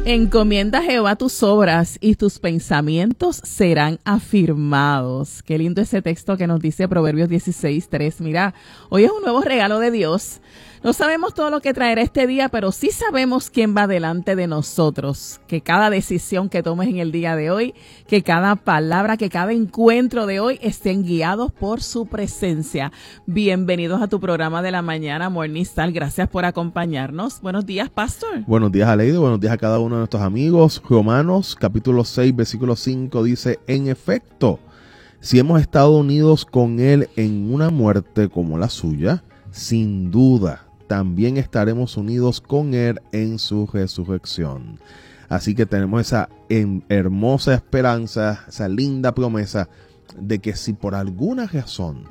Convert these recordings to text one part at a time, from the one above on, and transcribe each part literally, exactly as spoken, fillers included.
Encomienda a Jehová tus obras y tus pensamientos serán afirmados. Qué lindo ese texto que nos dice Proverbios dieciséis tres. Mira, hoy es un nuevo regalo de Dios. No sabemos todo lo que traerá este día, pero sí sabemos quién va delante de nosotros. Que cada decisión que tomes en el día de hoy, que cada palabra, que cada encuentro de hoy estén guiados por su presencia. Bienvenidos a tu programa de la mañana, Morning Star. Gracias por acompañarnos. Buenos días, Pastor. Buenos días, Aleide. Buenos días a cada uno de nuestros amigos. Romanos, capítulo seis, versículo cinco, dice: en efecto, si hemos estado unidos con Él en una muerte como la suya, sin duda también estaremos unidos con Él en su resurrección. Así que tenemos esa hermosa esperanza, esa linda promesa de que si por alguna razón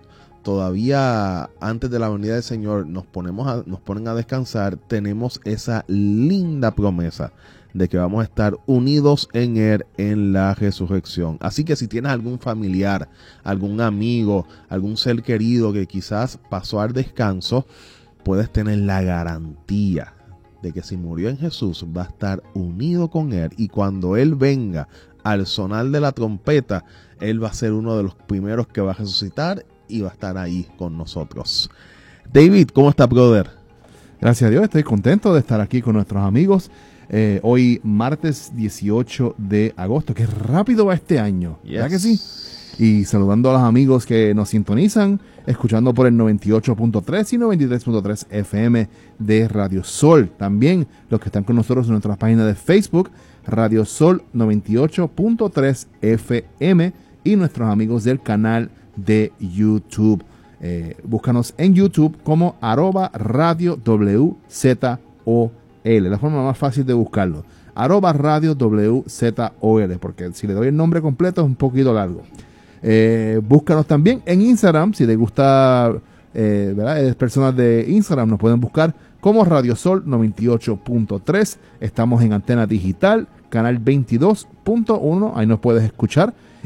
todavía antes de la venida del Señor nos ponemos a, nos ponen a descansar, tenemos esa linda promesa de que vamos a estar unidos en Él en la resurrección. Así que si tienes algún familiar, algún amigo, algún ser querido que quizás pasó al descanso, puedes tener la garantía de que si murió en Jesús va a estar unido con Él, y cuando Él venga al sonar de la trompeta, Él va a ser uno de los primeros que va a resucitar y va a estar ahí con nosotros. David, ¿cómo está, brother? Gracias a Dios, estoy contento de estar aquí con nuestros amigos. Eh, hoy martes dieciocho de agosto, que rápido va este año, yes. ¿Verdad que sí? Y saludando a los amigos que nos sintonizan, escuchando por el noventa y ocho punto tres y noventa y tres punto tres F M de Radio Sol. También los que están con nosotros en nuestra página de Facebook, Radio Sol noventa y ocho punto tres F M, y nuestros amigos del canal de YouTube. Eh, búscanos en YouTube como arroba radio W Z O L, la forma más fácil de buscarlo. Arroba radio W Z O L, porque si le doy el nombre completo es un poquito largo. Eh, búscanos también en Instagram, si les gusta, eh, ¿verdad? Es personas de Instagram, nos pueden buscar como Radio Sol noventa y ocho punto tres. Estamos en antena digital, canal veintidós punto uno, ahí nos puedes escuchar.